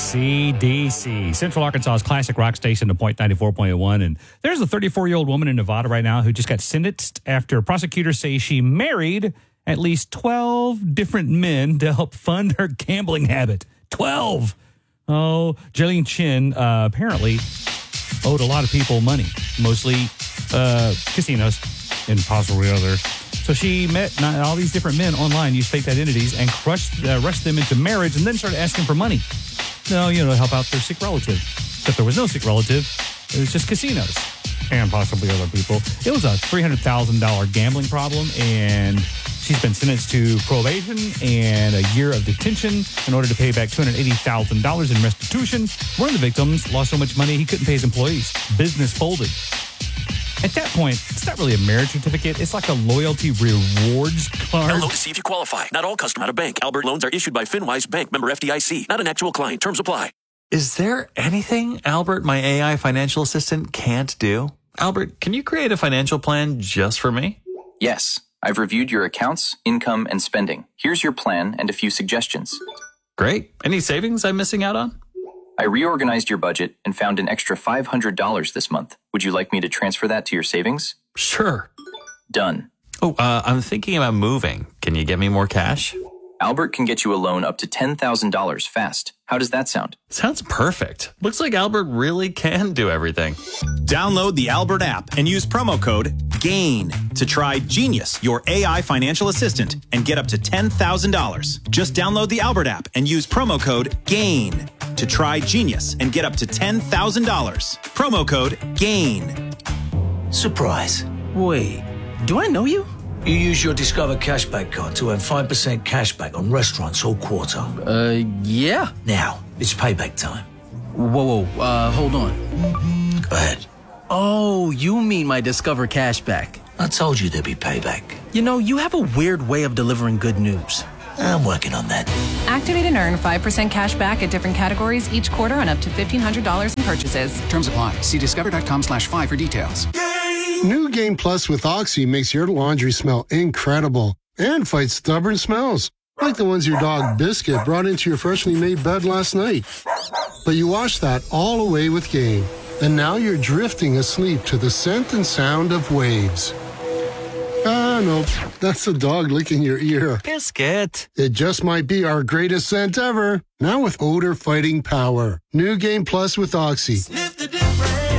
ACDC, Central Arkansas's classic rock station, to Point 94.1. And there's a 34-year-old woman in Nevada right now who just got sentenced after prosecutors say she married at least 12 different men to help fund her gambling habit. 12! Oh, Jillian Chin apparently owed a lot of people money, mostly casinos and possibly others. So she met all these different men online, used fake identities, and rushed them into marriage, and then started asking for money. To help out their sick relative. But there was no sick relative. It was just casinos and possibly other people. It was a $300,000 gambling problem, and she's been sentenced to probation and a year of detention in order to pay back $280,000 in restitution. One of the victims lost so much money he couldn't pay his employees. Business folded. At that point, it's not really a marriage certificate. It's like a loyalty rewards card. Hello to see if you qualify. Not all customers at a bank. Albert loans are issued by FinWise Bank, member FDIC. Not an actual client. Terms apply. Is there anything Albert, my AI financial assistant, can't do? Albert, can you create a financial plan just for me? Yes. I've reviewed your accounts, income, and spending. Here's your plan and a few suggestions. Great. Any savings I'm missing out on? I reorganized your budget and found an extra $500 this month. Would you like me to transfer that to your savings? Sure. Done. Oh, I'm thinking about moving. Can you get me more cash? Albert can get you a loan up to $10,000 fast. How does that sound? Sounds perfect. Looks like Albert really can do everything. Download the Albert app and use promo code GAIN to try Genius, your AI financial assistant, and get up to $10,000. Just download the Albert app and use promo code GAIN to try Genius and get up to $10,000. Promo code GAIN. Surprise. Wait, do I know you? You use your Discover Cashback card to earn 5% cashback on restaurants all quarter. Yeah. Now, it's payback time. Whoa, hold on. Go ahead. Oh, you mean my Discover Cashback. I told you there'd be payback. You have a weird way of delivering good news. I'm working on that. Activate and earn 5% cash back at different categories each quarter on up to $1,500 in purchases. Terms apply. See discover.com/5 for details. New Game Plus with Oxy makes your laundry smell incredible and fights stubborn smells, like the ones your dog Biscuit brought into your freshly made bed last night. But you washed that all away with Game, and now you're drifting asleep to the scent and sound of waves. Ah, no, that's the dog licking your ear. Biscuit. It just might be our greatest scent ever. Now with odor-fighting power. New Game Plus with Oxy. Sniff the difference.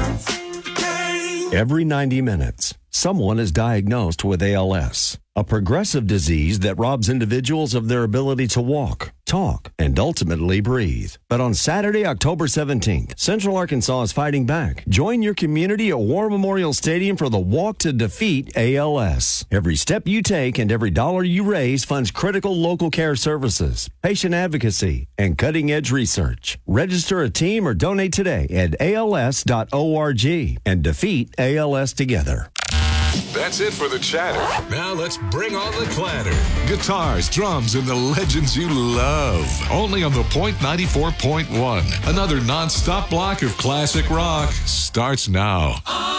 Every 90 minutes, someone is diagnosed with ALS, a progressive disease that robs individuals of their ability to walk, talk, and ultimately breathe. But on Saturday, October 17th, Central Arkansas is fighting back. Join your community at War Memorial Stadium for the Walk to Defeat ALS. Every step you take and every dollar you raise funds critical local care services, patient advocacy, and cutting-edge research. Register a team or donate today at als.org and defeat ALS together. That's it for the chatter. Now let's bring on the clatter. Guitars, drums, and the legends you love. Only on the Point 94.1. Another non-stop block of classic rock starts now.